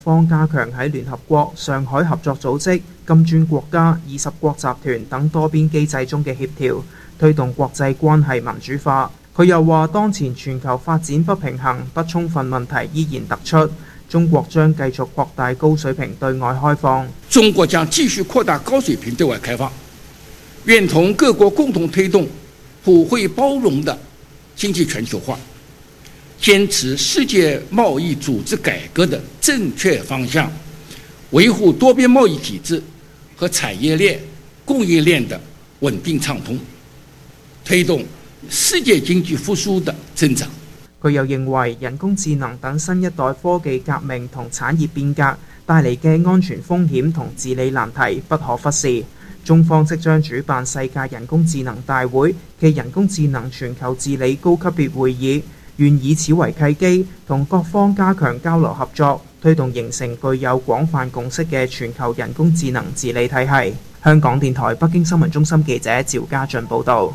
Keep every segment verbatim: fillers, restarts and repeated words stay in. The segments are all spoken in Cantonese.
方加強喺聯合國、上海合作組織、金磚國家、二十國集團等多邊機制中嘅協調，推動國際關係民主化。佢又話，當前全球發展不平衡、不充分問題依然突出，中國將繼續擴大高水平對外開放。 中國將繼續擴大高水平對外開放，願同各國共同推動普惠包容的經濟全球化，堅持世界貿易組織改革的正確方向，維護多邊貿易體制和產業鏈、供應鏈的穩定暢通，推動世界經濟復甦的增長。 佢又認為，人工智能等新一代科技革命同產業變革帶嚟嘅安全風險同治理難題不可忽視。中方即將主辦世界人工智能大會暨人工智能全球治理高級別會議，願以此為契機，同各方加強交流合作，推動形成具有廣泛共識嘅全球人工智能治理體系。香港電台北京新聞中心記者趙家俊報導。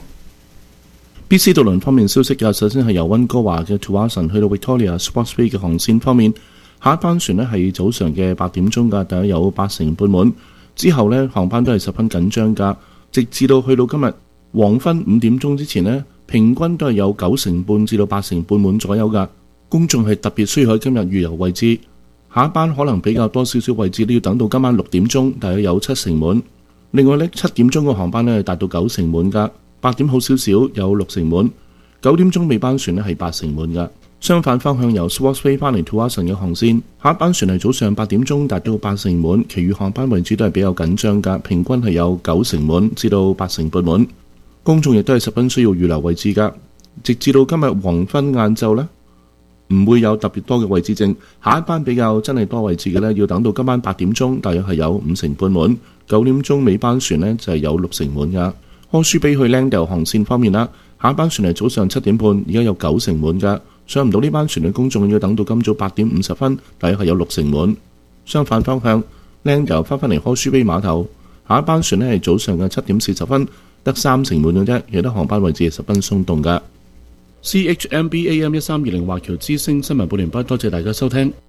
B C 渡輪方面消息嘅，首先係由溫哥華嘅 Tsawwassen 去到 Victoria Sportsway 嘅航線方面，下一班船呢係早上嘅八點鐘㗎，大約有八成半滿。之後呢，航班都係十分緊張㗎，直至到去到今日黃昏五點鐘之前呢，平均都係有九成半至到八成半滿左右㗎。公眾係特別需要喺今日預留位置，下一班可能比較多少少位置都要等到今晚六點鐘，大約有七成滿。另外呢，七點鐘個航班呢係達到九成滿㗎。八點好少少，有六成滿。九點鐘尾班船呢係八成滿㗎。相反方向由 Sportsway 翻嚟 Tsawwassen 嘅航線，下一班船係早上八點鐘達到八成滿，其餘航班位置都係比較緊張㗎，平均係有九成滿至到八成半滿。公眾亦都係十分需要預留位置㗎。直至到今日黃昏晏晝呢，唔會有特別多嘅位置剩。下一班比較真係多位置嘅呢，要等到今晚八點鐘，大約係有五成半滿。九點鐘尾班船呢，就係有六成滿㗎。柯舒比去 Langdale 航線方面啦，下一班船係早上七點半，而家有九成滿㗎。上唔到呢班船嘅公眾要等到今早八點五十分，大約係有六成滿。相反方向 Langdale 翻返嚟柯舒比碼頭，下一班船呢係早上嘅七點四十分，得三成滿嘅啫，其他航班位置係十分鬆動㗎。C H M B A M 一三二零華僑之聲新聞報完畢，多謝大家收聽。